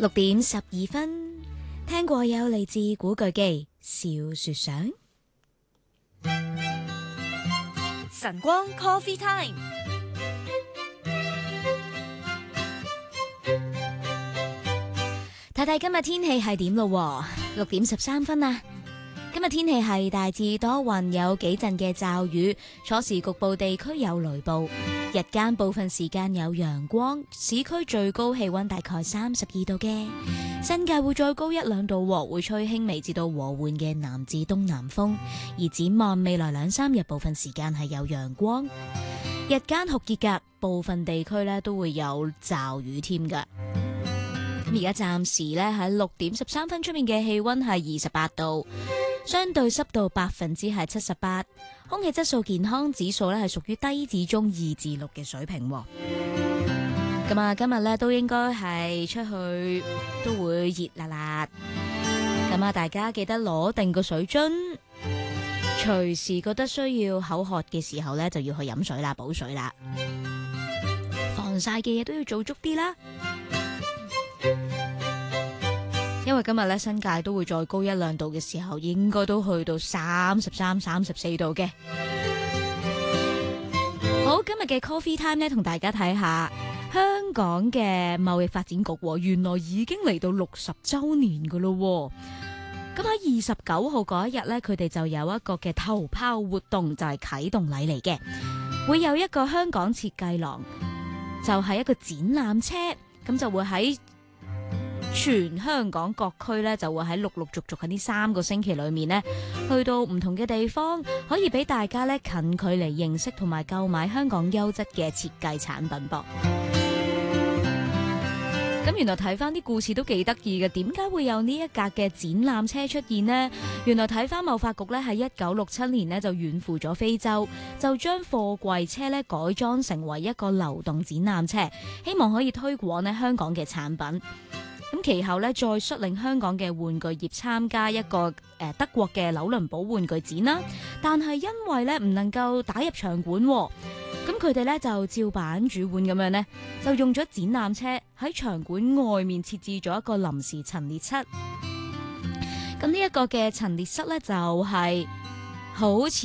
6:12，聽過有嚟自古巨基笑說相。 晨光 Coffee Time， 睇睇今日天氣係點咯？6:13啊！今日天氣係大致多雲，有幾陣嘅驟雨，初時局部地區有雷暴，日間部分時間有陽光，市區最高氣溫大概32度嘅，新界會再高1-2度，會吹輕微至到和緩嘅南至東南風，而展望未來2-3日部分時間係有陽光，日間酷熱㗎，部分地區呢都會有驟雨添㗎。而家暫時咧喺6:13出面嘅氣溫係28度，相對濕度78%，空氣質素健康指數咧係屬於低至中2至6嘅水平。咁啊，今日咧都應該係出去都會熱辣辣。咁啊，大家記得攞定個水樽，隨時覺得需要口渴嘅時候咧就要去飲水啦，補水啦。防曬嘅嘢都要做足啲啦。因為今日咧新界都會再高1-2度嘅時候，應該都去到33、34度嘅。好，今日嘅 Coffee Time 咧，同大家睇下香港嘅貿易發展局，原來已經嚟到60週年噶咯。咁喺29號嗰一日咧，佢哋就有一個嘅頭炮活動，就係啟動禮嚟嘅，會有一個香港設計廊，就係一個展覽車，咁就會喺全香港各區咧，就會喺陸陸續續喺呢3個星期裏面呢，去到唔同嘅地方，可以俾大家咧近距離認識同埋購買香港優質嘅設計產品噃。咁原來睇翻啲故事都幾得意嘅，點解會有呢一架嘅展覽車出現呢？原來睇翻貿發局咧喺1967年呢，就遠赴咗非洲，就將貨櫃車咧改裝成為一個流動展覽車，希望可以推廣呢香港嘅產品。咁其後咧，再率領香港嘅玩具業參加一個德國嘅紐倫堡玩具展啦，但係因為咧唔能夠打入場館，咁佢哋咧就照板煮碗咁樣呢，就用咗展覽車喺場館外面設置咗一個臨時陳列室。咁呢一個嘅陳列室咧就係好似